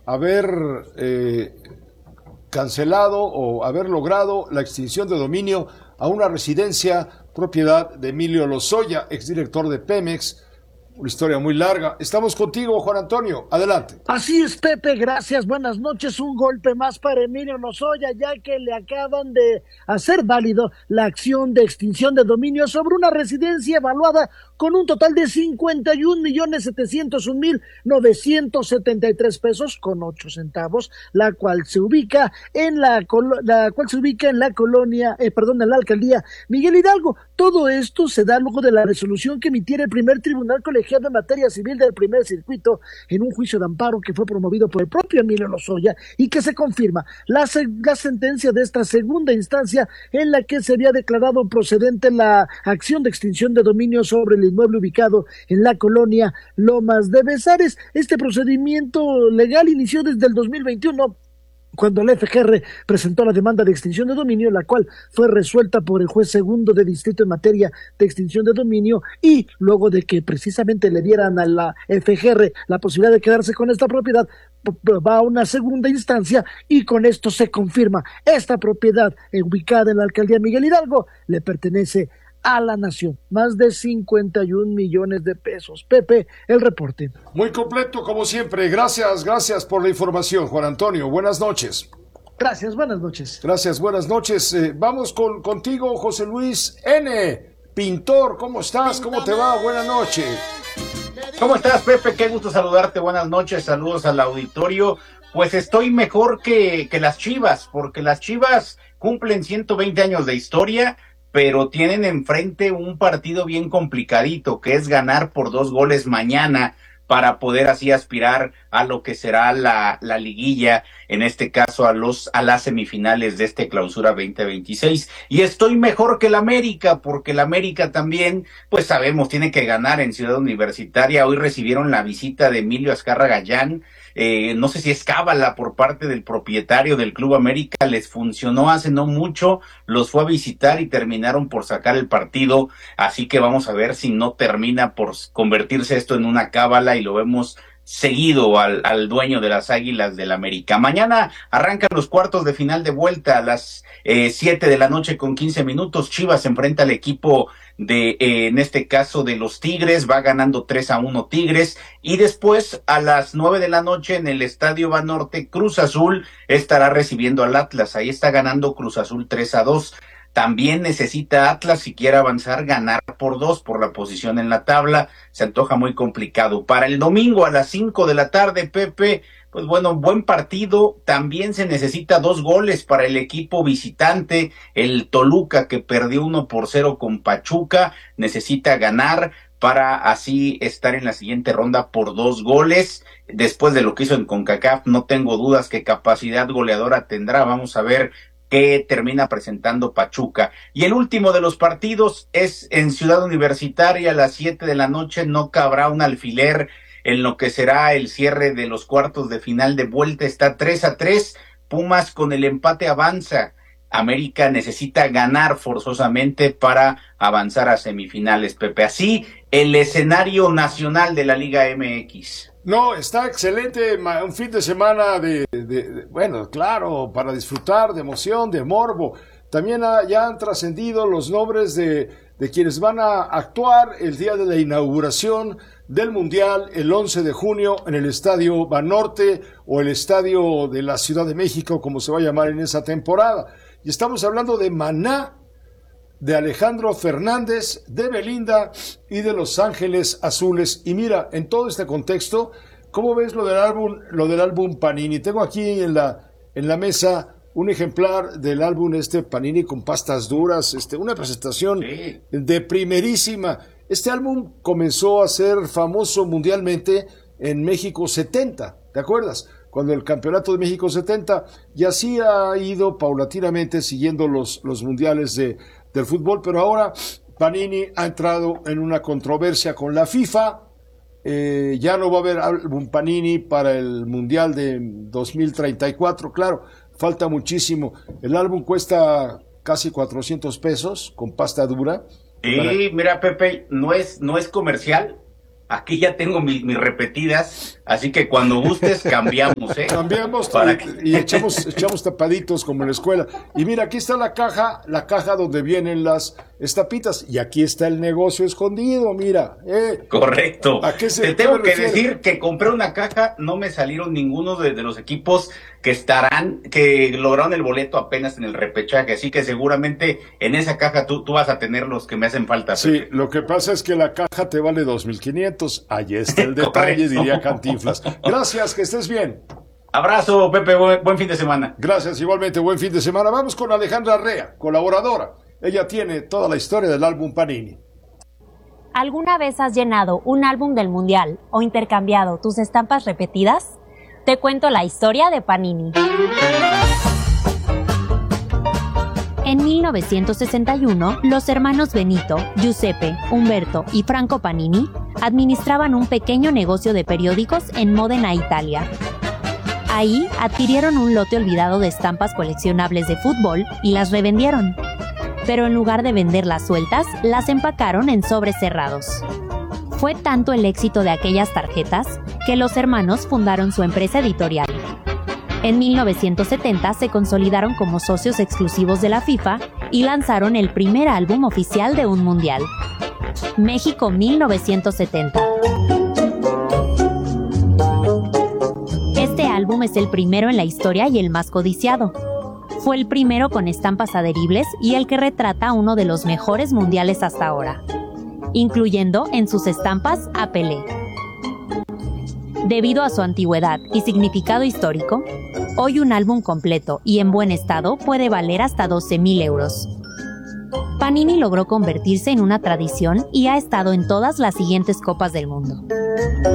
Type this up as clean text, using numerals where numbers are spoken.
haber cancelado o haber logrado la extinción de dominio a una residencia propiedad de Emilio Lozoya, exdirector de Pemex. Una historia muy larga. Estamos contigo, Juan Antonio. Adelante. Así es, Pepe, gracias. Buenas noches. Un golpe más para Emilio Lozoya, ya que le acaban de hacer válido la acción de extinción de dominio sobre una residencia evaluada con un total de 51,701,973 pesos con 8 centavos, la cual se ubica en la colonia, en la alcaldía Miguel Hidalgo. Todo esto se da luego de la resolución que emitiera el primer tribunal colegiado en materia civil del primer circuito en un juicio de amparo que fue promovido por el propio Emilio Lozoya y que se confirma la sentencia de esta segunda instancia en la que se había declarado procedente la acción de extinción de dominio sobre el inmueble ubicado en la colonia Lomas de Besares. Este procedimiento legal inició desde el 2021, cuando la FGR presentó la demanda de extinción de dominio, la cual fue resuelta por el juez segundo de distrito en materia de extinción de dominio, y luego de que precisamente le dieran a la FGR la posibilidad de quedarse con esta propiedad, va a una segunda instancia y con esto se confirma esta propiedad ubicada en la alcaldía Miguel Hidalgo le pertenece a la nación, más de 51 millones de pesos. Pepe, el reporte. Muy completo, como siempre. Gracias por la información, Juan Antonio. Buenas noches. Gracias, buenas noches. Gracias, buenas noches. Vamos contigo, José Luis N. Pintor, ¿cómo estás? ¿Cómo te va? Buenas noches. ¿Cómo estás, Pepe? Qué gusto saludarte. Buenas noches, saludos al auditorio. Pues estoy mejor que las Chivas, porque las Chivas cumplen 120 años de historia, pero tienen enfrente un partido bien complicadito, que es ganar por 2 goles mañana para poder así aspirar a lo que será la liguilla, en este caso a las semifinales de este Clausura 2026. Y estoy mejor que el América, porque el América también, pues sabemos, tiene que ganar en Ciudad Universitaria. Hoy recibieron la visita de Emilio Azcárraga Gallán. No sé si es cábala por parte del propietario del Club América, les funcionó hace no mucho, los fue a visitar y terminaron por sacar el partido, así que vamos a ver si no termina por convertirse esto en una cábala y lo vemos seguido al dueño de las Águilas del América. Mañana arrancan los cuartos de final de vuelta a las 7 de la noche con 15 minutos. Chivas se enfrenta al equipo en este caso de los Tigres, va ganando 3-1 Tigres, y después a las 9 de la noche en el Estadio Banorte, Cruz Azul estará recibiendo al Atlas. Ahí está ganando Cruz Azul 3-2. También necesita Atlas, si quiere avanzar, ganar por 2 por la posición en la tabla. Se antoja muy complicado. Para el domingo a las 5 de la tarde, Pepe, pues bueno, buen partido. También se necesita 2 goles para el equipo visitante. El Toluca, que perdió 1-0 con Pachuca, necesita ganar para así estar en la siguiente ronda por 2 goles. Después de lo que hizo en CONCACAF, no tengo dudas que capacidad goleadora tendrá. Vamos a ver que termina presentando Pachuca. Y el último de los partidos es en Ciudad Universitaria a las 7 de la noche. No cabrá un alfiler en lo que será el cierre de los cuartos de final de vuelta. Está 3-3. Pumas con el empate avanza. América necesita ganar forzosamente para avanzar a semifinales, Pepe. Así el escenario nacional de la Liga MX. No, está excelente, un fin de semana bueno, claro, para disfrutar, de emoción, de morbo. También ya han trascendido los nombres de quienes van a actuar el día de la inauguración del Mundial, el 11 de junio, en el Estadio Banorte, o el Estadio de la Ciudad de México, como se va a llamar en esa temporada. Y estamos hablando de Maná, de Alejandro Fernández, de Belinda y de Los Ángeles Azules. Y mira, en todo este contexto, ¿cómo ves lo del álbum Panini? Tengo aquí en la mesa un ejemplar del álbum Panini con pastas duras, una presentación de primerísima. Este álbum comenzó a ser famoso mundialmente en México 70, ¿te acuerdas? Cuando el Campeonato de México 70, y así ha ido paulatinamente siguiendo los mundiales del fútbol, pero ahora Panini ha entrado en una controversia con la FIFA. Ya no va a haber álbum Panini para el Mundial de 2034, claro, falta muchísimo. El álbum cuesta casi 400 pesos con pasta dura. Sí, mira, Pepe, no es comercial, aquí ya tengo mis repetidas, así que cuando gustes cambiamos, ¿eh? Cambiamos y echamos tapaditos como en la escuela. Y mira, aquí está la caja donde vienen las estapitas, y aquí está el negocio escondido, mira. Correcto. Te tengo que refiere? decir que compré una caja, no me salieron ninguno de los equipos que lograron el boleto apenas en el repechaje, así que seguramente en esa caja tú vas a tener los que me hacen falta. Sí, Pepe. Lo que pasa es que la caja te vale 2,500, ahí está el detalle, diría Cantinflas. Gracias, que estés bien. Abrazo, Pepe, buen fin de semana. Gracias, igualmente, buen fin de semana. Vamos con Alejandra Rea, colaboradora. Ella tiene toda la historia del álbum Panini. ¿Alguna vez has llenado un álbum del Mundial o intercambiado tus estampas repetidas? Te cuento la historia de Panini. En 1961, los hermanos Benito, Giuseppe, Umberto y Franco Panini administraban un pequeño negocio de periódicos en Módena, Italia. Ahí adquirieron un lote olvidado de estampas coleccionables de fútbol y las revendieron. Pero en lugar de venderlas sueltas, las empacaron en sobres cerrados. Fue tanto el éxito de aquellas tarjetas que los hermanos fundaron su empresa editorial. En 1970 se consolidaron como socios exclusivos de la FIFA y lanzaron el primer álbum oficial de un mundial. México 1970. Este álbum es el primero en la historia y el más codiciado. Fue el primero con estampas adheribles y el que retrata uno de los mejores mundiales hasta ahora, incluyendo en sus estampas a Pelé. Debido a su antigüedad y significado histórico, hoy un álbum completo y en buen estado puede valer hasta 12,000 euros. Panini logró convertirse en una tradición y ha estado en todas las siguientes copas del mundo.